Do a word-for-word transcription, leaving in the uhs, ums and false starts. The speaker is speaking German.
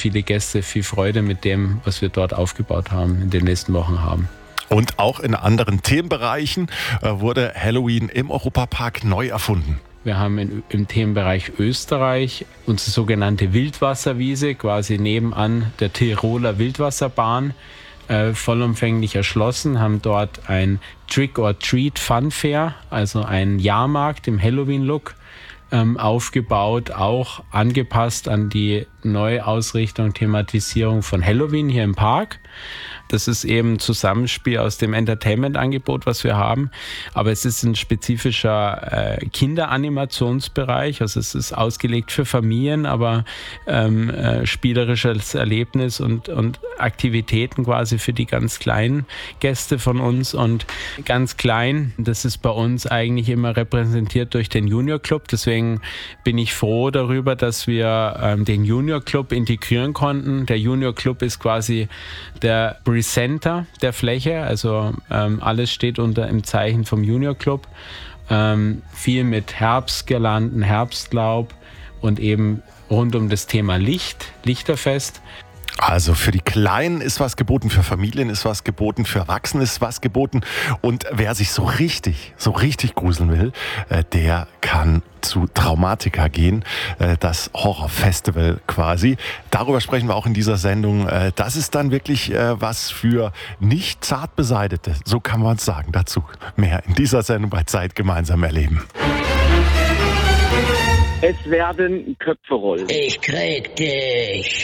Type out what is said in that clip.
viele Gäste viel Freude mit dem, was wir dort aufgebaut haben, in den nächsten Wochen haben. Und auch in anderen Themenbereichen wurde Halloween im Europapark neu erfunden. Wir haben in, im Themenbereich Österreich unsere sogenannte Wildwasserwiese, quasi nebenan der Tiroler Wildwasserbahn, äh, vollumfänglich erschlossen, haben dort ein Trick-or-Treat-Fun-Fair, also einen Jahrmarkt im Halloween-Look, ähm, aufgebaut, auch angepasst an die Neuausrichtung, Thematisierung von Halloween hier im Park. Das ist eben ein Zusammenspiel aus dem Entertainment-Angebot, was wir haben. Aber es ist ein spezifischer äh, Kinderanimationsbereich. Also es ist ausgelegt für Familien, aber ähm, äh, spielerisches Erlebnis und, und Aktivitäten quasi für die ganz kleinen Gäste von uns. Und ganz klein, das ist bei uns eigentlich immer repräsentiert durch den Junior Club. Deswegen bin ich froh darüber, dass wir ähm, den Junior Club integrieren konnten. Der Junior Club ist quasi der Center der Fläche, also ähm, alles steht unter im Zeichen vom Junior Club. Ähm, viel mit Herbstgirlanden, Herbstlaub und eben rund um das Thema Licht, Lichterfest. Also für die Kleinen ist was geboten, für Familien ist was geboten, für Erwachsene ist was geboten. Und wer sich so richtig, so richtig gruseln will, äh, der kann zu Traumatica gehen, äh, das Horrorfestival quasi. Darüber sprechen wir auch in dieser Sendung. Äh, das ist dann wirklich äh, was für nicht zart Beseitete, so kann man es sagen. Dazu mehr in dieser Sendung bei Zeit gemeinsam erleben. Es werden Köpfe rollen. Ich krieg dich.